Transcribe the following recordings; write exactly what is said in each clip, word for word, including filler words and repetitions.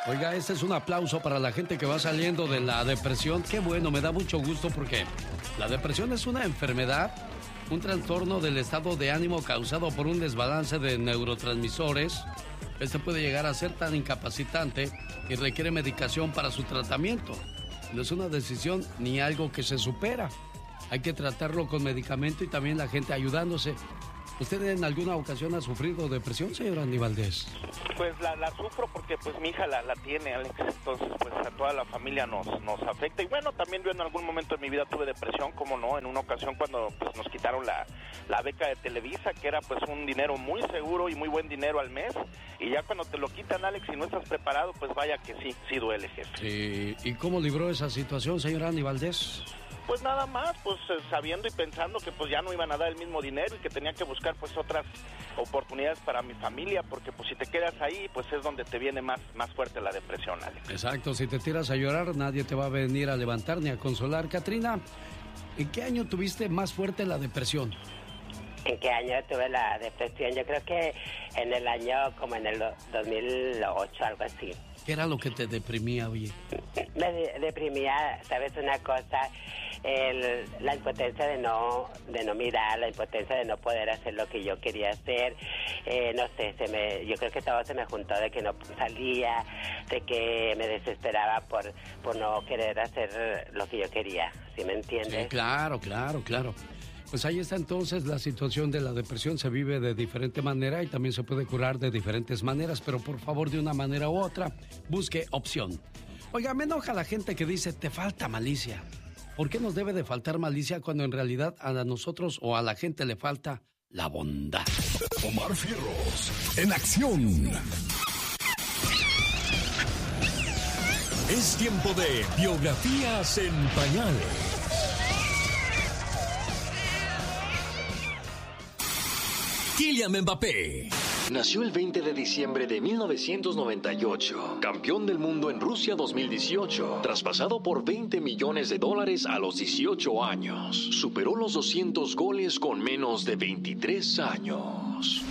Oiga, este es un aplauso para la gente que va saliendo de la depresión. Qué bueno, me da mucho gusto porque la depresión es una enfermedad, un trastorno del estado de ánimo causado por un desbalance de neurotransmisores. Este puede llegar a ser tan incapacitante y requiere medicación para su tratamiento. No es una decisión ni algo que se supera. Hay que tratarlo con medicamento y también la gente ayudándose. ¿Usted en alguna ocasión ha sufrido depresión, señor Andy Valdés? Pues la, la sufro porque pues mi hija la, la tiene, Alex. Entonces pues a toda la familia nos, nos afecta. Y bueno, también yo en algún momento de mi vida tuve depresión, como no, en una ocasión cuando pues nos quitaron la, la beca de Televisa, que era pues un dinero muy seguro y muy buen dinero al mes. Y ya cuando te lo quitan, Alex, y no estás preparado, pues vaya que sí, sí duele, jefe. Sí. ¿Y cómo libró esa situación, señor Andy Valdés? Pues nada más, pues sabiendo y pensando que pues ya no iban a dar el mismo dinero y que tenía que buscar pues otras oportunidades para mi familia, porque pues si te quedas ahí, pues es donde te viene más, más fuerte la depresión, Alex. Exacto, si te tiras a llorar, nadie te va a venir a levantar ni a consolar. Catrina, ¿en qué año tuviste más fuerte la depresión? ¿En qué año tuve la depresión? Yo creo que en el año como en el dos mil ocho, algo así. ¿Qué era lo que te deprimía, oye? Me de- deprimía, ¿sabes una cosa? El, la impotencia de no de no mirar, la impotencia de no poder hacer lo que yo quería hacer. Eh, no sé, se me, yo creo que todo se me juntó de que no salía, de que me desesperaba por, por no querer hacer lo que yo quería, ¿sí me entiendes? Sí, claro, claro, claro. Pues ahí está entonces la situación de la depresión. Se vive de diferente manera y también se puede curar de diferentes maneras, pero por favor, de una manera u otra, busque opción. Oiga, me enoja la gente que dice, te falta malicia. ¿Por qué nos debe de faltar malicia cuando en realidad a nosotros o a la gente le falta la bondad? Omar Fierros, en acción. Es tiempo de biografías en pañales. Kylian Mbappé nació el veinte de diciembre de mil novecientos noventa y ocho, campeón del mundo en Rusia dos mil dieciocho, traspasado por veinte millones de dólares a los dieciocho años. Superó los doscientos goles con menos de veintitrés años.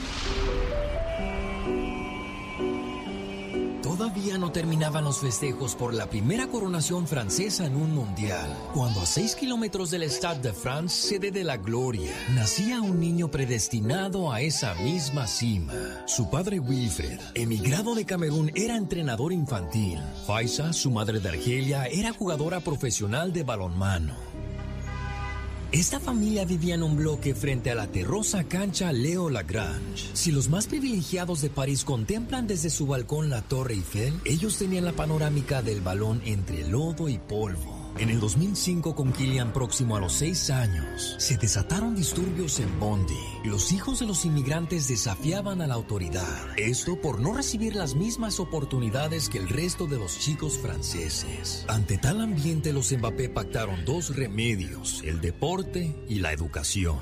Todavía no terminaban los festejos por la primera coronación francesa en un mundial, cuando a seis kilómetros del Stade de France, sede de la gloria, nacía un niño predestinado a esa misma cima. Su padre Wilfred, emigrado de Camerún, era entrenador infantil. Faisa, su madre de Argelia, era jugadora profesional de balonmano. Esta familia vivía en un bloque frente a la terrosa cancha Leo Lagrange. Si los más privilegiados de París contemplan desde su balcón la Torre Eiffel, ellos tenían la panorámica del balón entre lodo y polvo. En el dos mil cinco, con Kylian próximo a los seis años, se desataron disturbios en Bondy. Los hijos de los inmigrantes desafiaban a la autoridad. Esto por no recibir las mismas oportunidades que el resto de los chicos franceses. Ante tal ambiente, los Mbappé pactaron dos remedios: el deporte y la educación.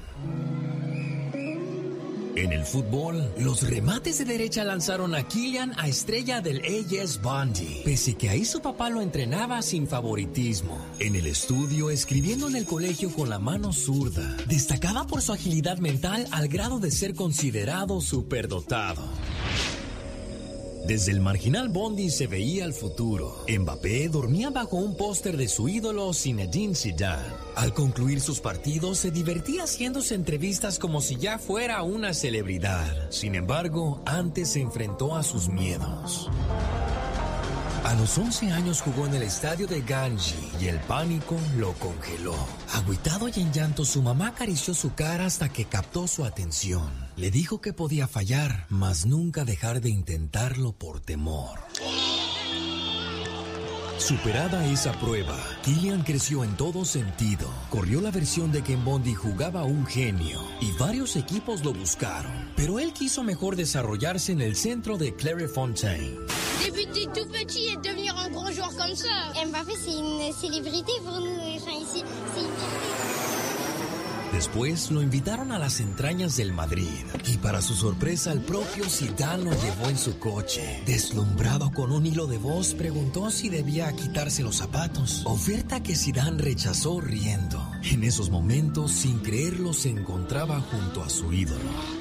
En el fútbol, los remates de derecha lanzaron a Kylian a estrella del A S Bondy, pese que ahí su papá lo entrenaba sin favoritismo. En el estudio, escribiendo en el colegio con la mano zurda, destacaba por su agilidad mental al grado de ser considerado superdotado. Desde el marginal Bondy se veía el futuro. Mbappé dormía bajo un póster de su ídolo Zinedine Zidane. Al concluir sus partidos, se divertía haciéndose entrevistas como si ya fuera una celebridad. Sin embargo, antes se enfrentó a sus miedos. A los once años jugó en el estadio de Ganji y el pánico lo congeló. Agüitado y en llanto, su mamá acarició su cara hasta que captó su atención. Le dijo que podía fallar, mas nunca dejar de intentarlo por temor. Superada esa prueba, Kylian creció en todo sentido. Corrió la versión de que en Bondy jugaba un genio y varios equipos lo buscaron. Pero él quiso mejor desarrollarse en el centro de Clairefontaine. Débuter tout petit et devenir un grand joueur comme ça. Mbappé, c'est une célébrité pour nous. Enfin, ici, c'est une Después lo invitaron a las entrañas del Madrid y para su sorpresa el propio Zidane lo llevó en su coche. Deslumbrado con un hilo de voz, preguntó si debía quitarse los zapatos, oferta que Zidane rechazó riendo. En esos momentos, sin creerlo, se encontraba junto a su ídolo.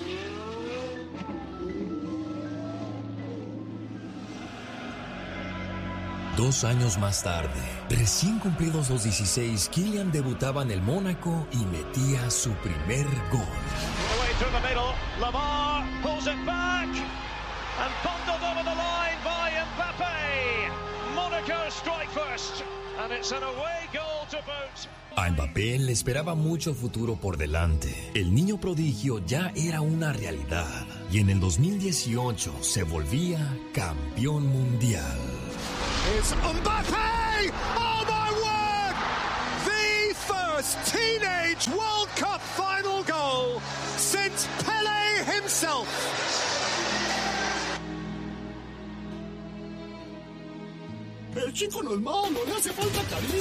Dos años más tarde, recién cumplidos los dieciséis, Kylian debutaba en el Mónaco y metía su primer gol. Away through the middle, Lamar pulls it back and bundled over the line by Mbappé. Monaco strike first and it's an away goal to boot. A Mbappé le esperaba mucho futuro por delante. El niño prodigio ya era una realidad y en el dos mil dieciocho se volvía campeón mundial. It's Mbappé! Oh my word! The first teenage World Cup final goal since Pelé himself. El chico no es malo, le hace falta cariño.